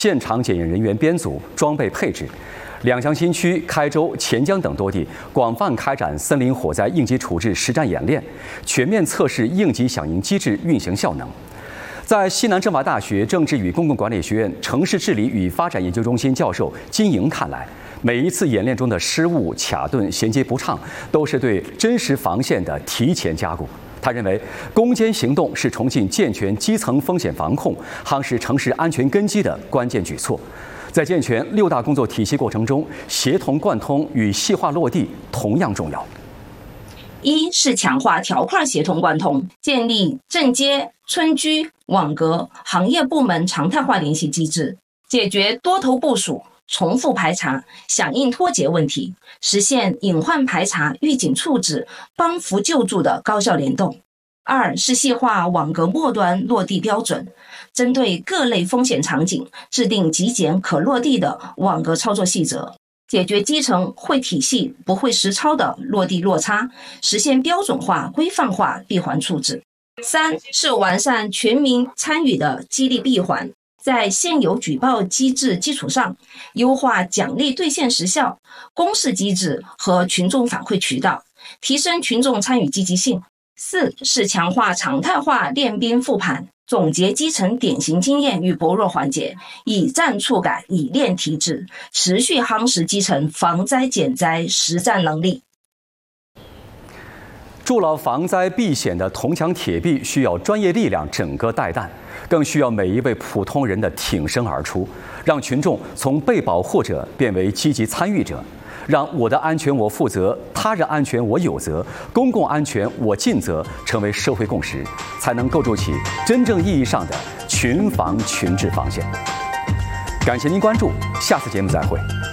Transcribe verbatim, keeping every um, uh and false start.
现场检验人员编组、装备配置。两江新区、开州、钱江等多地广泛开展森林火灾应急处置实战演练，全面测试应急响应机制运行效能。在西南政法大学政治与公共管理学院城市治理与发展研究中心教授金莹看来，每一次演练中的失误、卡顿、衔接不畅，都是对真实防线的提前加固。他认为，攻坚行动是重庆健全基层风险防控、夯实城市安全根基的关键举措。在健全六大工作体系过程中，协同贯通与细化落地同样重要。 一是强化条块协同贯通，建立镇街、村居、网格、行业部门常态化联系机制，解决多头部署、重复排查、响应脱节问题，实现隐患排查、预警处置、帮扶救助的高效联动。二是细化网格末端落地标准，针对各类风险场景，制定极简可落地的网格操作细则，解决基层会体系不会实操的落地落差，实现标准化、规范化闭环处置。三是完善全民参与的激励闭环，在现有举报机制基础上，优化奖励兑现时效、公示机制和群众反馈渠道，提升群众参与积极性。四是强化常态化练兵复盘，总结基层典型经验与薄弱环节，以战促改，以练提质，持续夯实基层防灾减灾实战能力。 筑牢防灾避险的铜墙铁壁，需要专业力量整个带弹，更需要每一位普通人的挺身而出，让群众从被保护者变为积极参与者。让我的安全我负责，他人安全我有责，公共安全我尽责，成为社会共识，才能构筑起真正意义上的群防群治防线。感谢您关注，下次节目再会。